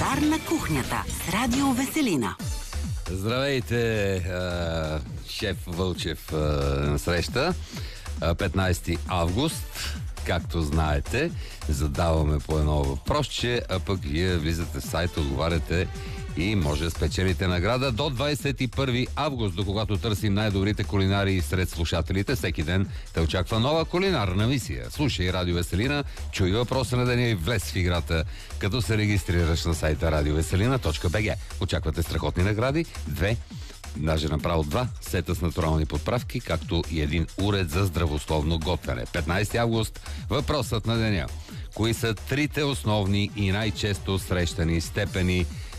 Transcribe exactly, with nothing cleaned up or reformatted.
Пожар на кухнята с Радио Веселина. Здравейте, а, шеф Вълчев а, на среща. А, петнайсети август, както знаете, задаваме по едно въпросче, а пък вие влизате в сайта, отговаряте и може да спечелите награда до двайсет и първи август, до когато търсим най-добрите кулинари сред слушателите. Всеки ден те очаква нова кулинарна мисия. Слушай Радио Веселина, чуй въпроса на деня и влез в играта, като се регистрираш на сайта радиовеселина точка би джи. Очаквате страхотни награди, две, даже направо два сета с натурални подправки, както и един уред за здравословно готвене. петнайсети август, въпросът на деня. Кои са трите основни и най-често срещани степени